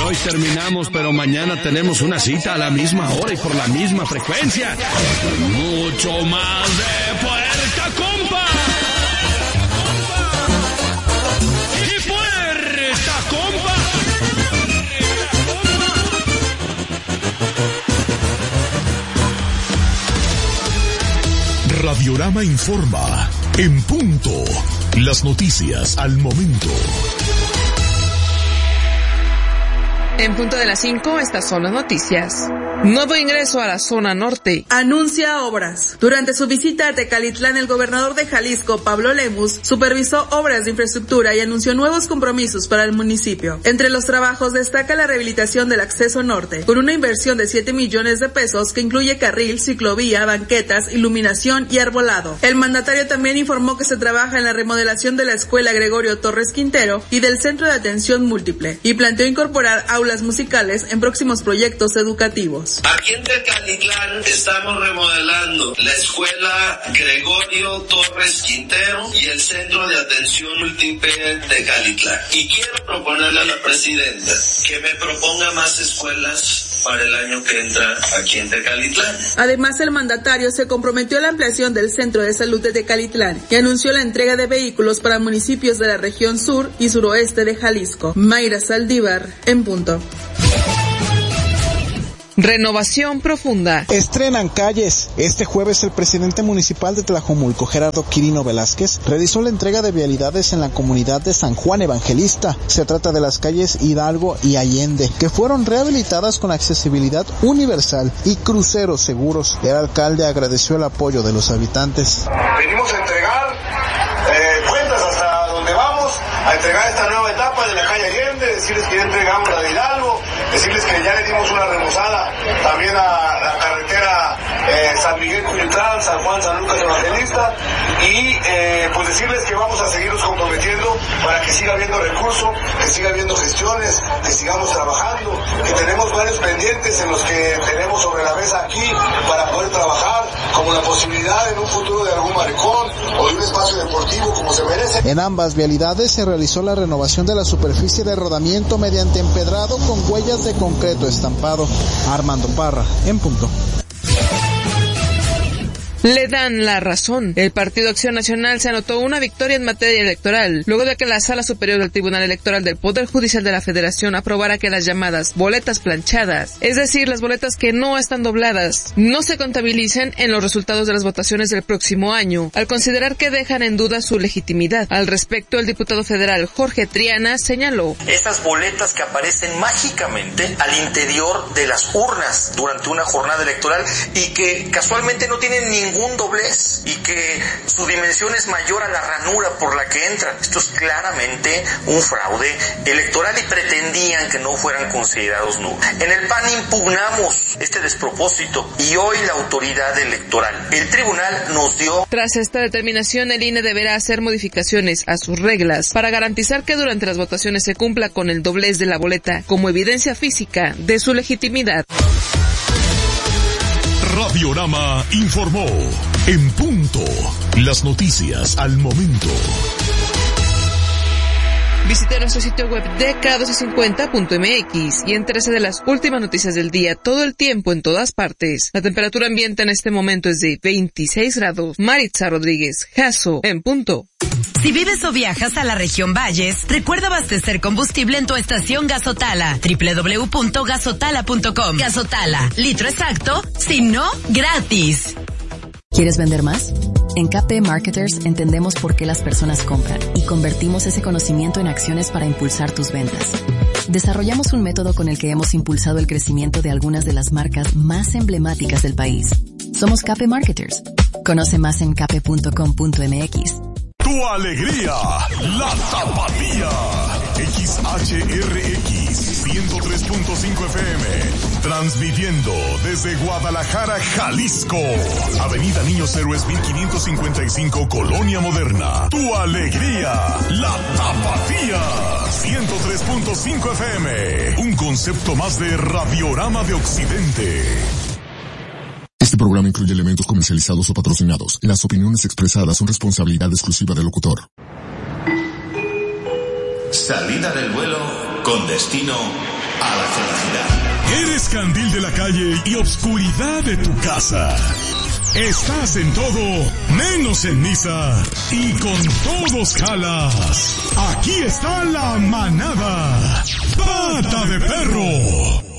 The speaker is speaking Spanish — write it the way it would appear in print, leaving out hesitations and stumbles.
hoy terminamos, pero mañana tenemos una cita a la misma hora y por la misma frecuencia. Mucho más de Puerta Compa. Y Puerta Compa. Radiorama informa en punto. Las noticias al momento. En punto de las 5, estas son las noticias. Nuevo ingreso a la zona norte. Anuncia obras. Durante su visita a Tecalitlán, el gobernador de Jalisco, Pablo Lemus, supervisó obras de infraestructura y anunció nuevos compromisos para el municipio. Entre los trabajos destaca la rehabilitación del acceso norte, con una inversión de 7 millones de pesos que incluye carril, ciclovía, banquetas, iluminación y arbolado. El mandatario también informó que se trabaja en la remodelación de la escuela Gregorio Torres Quintero y del centro de atención múltiple, y planteó incorporar aulas musicales en próximos proyectos educativos. Aquí en Tecalitlán estamos remodelando la escuela Gregorio Torres Quintero y el centro de atención múltiple de Tecalitlán. Y quiero proponerle a la presidenta que me proponga más escuelas para el año que entra aquí en Tecalitlán. Además, el mandatario se comprometió a la ampliación del centro de salud de Tecalitlán y anunció la entrega de vehículos para municipios de la región sur y suroeste de Jalisco. Mayra Saldívar, en punto. Renovación profunda. Estrenan calles. Este jueves el presidente municipal de Tlajomulco, Gerardo Quirino Velázquez, realizó la entrega de vialidades en la comunidad de San Juan Evangelista. Se trata de las calles Hidalgo y Allende, que fueron rehabilitadas con accesibilidad universal y cruceros seguros. El alcalde agradeció el apoyo de los habitantes. Venimos a entregar cuentas hasta donde vamos, a entregar esta nueva etapa de la calle Allende, decirles que ya entregamos la de Hidalgo, decirles que ya le dimos una remozada también a la carretera San Miguel Cuyutlán, San Juan, San Lucas Evangelista, y pues decirles que vamos a seguirnos comprometiendo para que siga habiendo recursos, que siga habiendo gestiones, que sigamos trabajando, que tenemos varios pendientes en los que tenemos sobre la mesa aquí para poder trabajar, como la posibilidad en un futuro de algún malecón o de un espacio deportivo como se merece. En ambas vialidades se realizó la renovación de la superficie de rodamiento mediante empedrado con huellas de concreto estampado. Armando Parra, en punto. Le dan la razón. El Partido Acción Nacional se anotó una victoria en materia electoral, luego de que la Sala Superior del Tribunal Electoral del Poder Judicial de la Federación aprobara que las llamadas boletas planchadas, es decir, las boletas que no están dobladas, no se contabilicen en los resultados de las votaciones del próximo año, al considerar que dejan en duda su legitimidad. Al respecto, el diputado federal Jorge Triana señaló: esas boletas que aparecen mágicamente al interior de las urnas durante una jornada electoral y que casualmente no tienen ningún doblez y que su dimensión es mayor a la ranura por la que entran. Esto es claramente un fraude electoral y pretendían que no fueran considerados nulos. En el PAN impugnamos este despropósito y hoy la autoridad electoral, el tribunal, nos dio. Tras esta determinación, el INE deberá hacer modificaciones a sus reglas para garantizar que durante las votaciones se cumpla con el doblez de la boleta como evidencia física de su legitimidad. Radiorama informó en punto. Las noticias al momento. Visite nuestro sitio web dk1250.mx y entérese de las últimas noticias del día todo el tiempo en todas partes. La temperatura ambiente en este momento es de 26 grados. Maritza Rodríguez, Jasso, en punto. Si vives o viajas a la región Valles, recuerda abastecer combustible en tu estación Gasotala. www.gasotala.com. Gasotala, litro exacto, si no, gratis. ¿Quieres vender más? En KP Marketers entendemos por qué las personas compran y convertimos ese conocimiento en acciones para impulsar tus ventas. Desarrollamos un método con el que hemos impulsado el crecimiento de algunas de las marcas más emblemáticas del país. Somos KP Marketers. Conoce más en kp.com.mx. Tu alegría, la Tapatía. XHRX 103.5 FM. Transmitiendo desde Guadalajara, Jalisco. Avenida Niños Héroes 1555, Colonia Moderna. Tu alegría, la Tapatía. 103.5 FM. Un concepto más de Radiorama de Occidente. Este programa incluye elementos comercializados o patrocinados. Las opiniones expresadas son responsabilidad exclusiva del locutor. Salida del vuelo con destino a la felicidad. Eres candil de la calle y obscuridad de tu casa. Estás en todo, menos en misa. Y con todos jalas. Aquí está la manada. Pata de perro.